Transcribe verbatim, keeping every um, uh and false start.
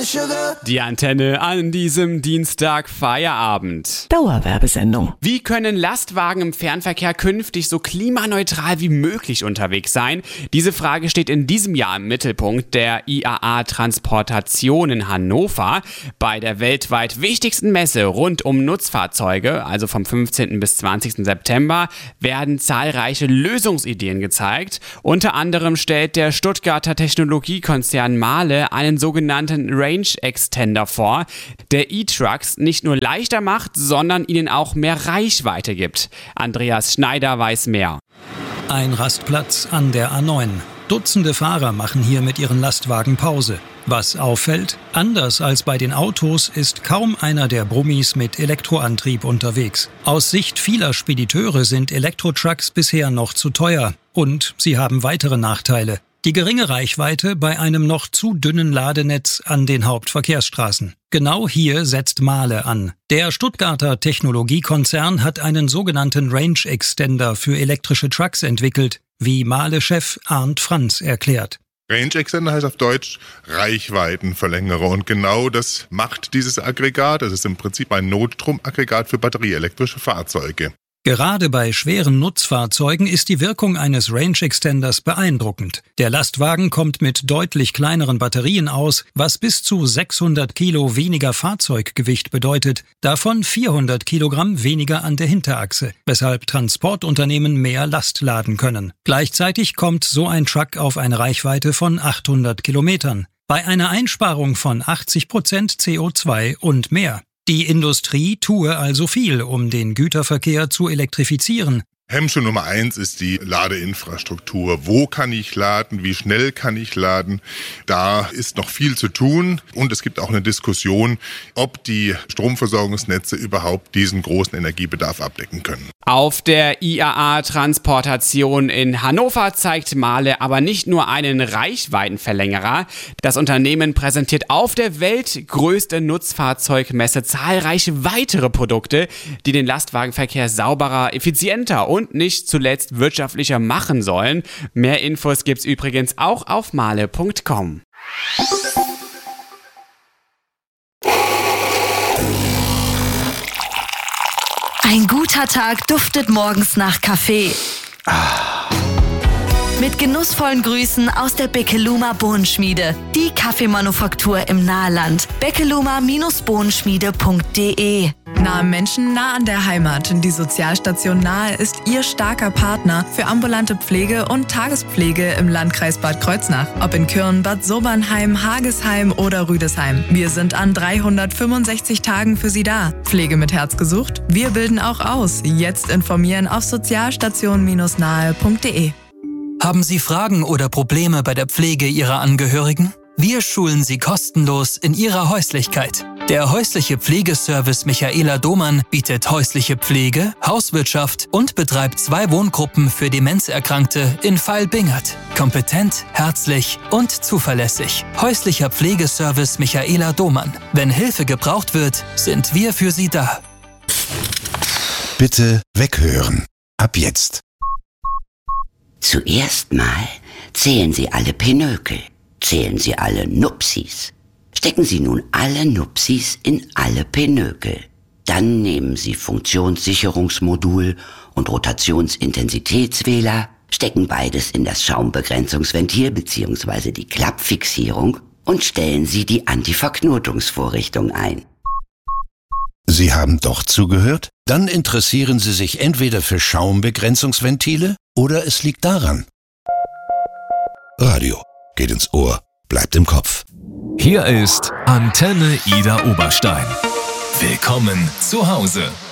Die Antenne an diesem Dienstag Feierabend. Dauerwerbesendung. Wie können Lastwagen im Fernverkehr künftig so klimaneutral wie möglich unterwegs sein? Diese Frage steht in diesem Jahr im Mittelpunkt der I A A Transportation in Hannover. Bei der weltweit wichtigsten Messe rund um Nutzfahrzeuge, also vom fünfzehnten bis zwanzigsten September, werden zahlreiche Lösungsideen gezeigt. Unter anderem stellt der Stuttgarter Technologiekonzern Mahle einen sogenannten Range Extender vor, der E-Trucks nicht nur leichter macht, sondern ihnen auch mehr Reichweite gibt. Andreas Schneider weiß mehr. Ein Rastplatz an der A neun. Dutzende Fahrer machen hier mit ihren Lastwagen Pause. Was auffällt? Anders als bei den Autos ist kaum einer der Brummis mit Elektroantrieb unterwegs. Aus Sicht vieler Spediteure sind Elektrotrucks bisher noch zu teuer. Und sie haben weitere Nachteile. Die geringe Reichweite bei einem noch zu dünnen Ladenetz an den Hauptverkehrsstraßen. Genau hier setzt Mahle an. Der Stuttgarter Technologiekonzern hat einen sogenannten Range Extender für elektrische Trucks entwickelt, wie Mahle-Chef Arndt Franz erklärt. Range Extender heißt auf Deutsch Reichweitenverlängerer und genau das macht dieses Aggregat. Es ist im Prinzip ein Notstromaggregat für batterieelektrische Fahrzeuge. Gerade bei schweren Nutzfahrzeugen ist die Wirkung eines Range Extenders beeindruckend. Der Lastwagen kommt mit deutlich kleineren Batterien aus, was bis zu sechshundert Kilo weniger Fahrzeuggewicht bedeutet, davon vierhundert Kilogramm weniger an der Hinterachse, weshalb Transportunternehmen mehr Last laden können. Gleichzeitig kommt so ein Truck auf eine Reichweite von achthundert Kilometern, bei einer Einsparung von achtzig Prozent C O zwei und mehr. Die Industrie tue also viel, um den Güterverkehr zu elektrifizieren. Hemmschuh Nummer eins ist die Ladeinfrastruktur. Wo kann ich laden? Wie schnell kann ich laden? Da ist noch viel zu tun. Und es gibt auch eine Diskussion, ob die Stromversorgungsnetze überhaupt diesen großen Energiebedarf abdecken können. Auf der I A A Transportation in Hannover zeigt Mahle aber nicht nur einen Reichweitenverlängerer. Das Unternehmen präsentiert auf der weltgrößten Nutzfahrzeugmesse zahlreiche weitere Produkte, die den Lastwagenverkehr sauberer, effizienter und und nicht zuletzt wirtschaftlicher machen sollen. Mehr Infos gibt's übrigens auch auf mahle punkt com. Ein guter Tag duftet morgens nach Kaffee. Ah. Mit genussvollen Grüßen aus der Beckeluma Bohnenschmiede. Die Kaffeemanufaktur im Nahland. beckeluma Bohnenschmiede punkt de. Nah am Menschen, nah an der Heimat. Die Sozialstation Nahe ist Ihr starker Partner für ambulante Pflege und Tagespflege im Landkreis Bad Kreuznach. Ob in Kürn, Bad Sobernheim, Hagesheim oder Rüdesheim. Wir sind an dreihundertfünfundsechzig Tagen für Sie da. Pflege mit Herz gesucht? Wir bilden auch aus. Jetzt informieren auf sozialstation nahe punkt de. Haben Sie Fragen oder Probleme bei der Pflege Ihrer Angehörigen? Wir schulen Sie kostenlos in Ihrer Häuslichkeit. Der häusliche Pflegeservice Michaela Domann bietet häusliche Pflege, Hauswirtschaft und betreibt zwei Wohngruppen für Demenzerkrankte in Vailbingert. Kompetent, herzlich und zuverlässig. Häuslicher Pflegeservice Michaela Domann. Wenn Hilfe gebraucht wird, sind wir für Sie da. Bitte weghören. Ab jetzt. Zuerst mal zählen Sie alle Pinökel. Zählen Sie alle Nupsis. Stecken Sie nun alle Nupsis in alle Pinökel. Dann nehmen Sie Funktionssicherungsmodul und Rotationsintensitätswähler, stecken beides in das Schaumbegrenzungsventil bzw. die Klappfixierung und stellen Sie die Antiverknotungsvorrichtung ein. Sie haben doch zugehört? Dann interessieren Sie sich entweder für Schaumbegrenzungsventile oder es liegt daran. Radio geht ins Ohr, bleibt im Kopf. Hier ist Antenne Ida Oberstein. Willkommen zu Hause.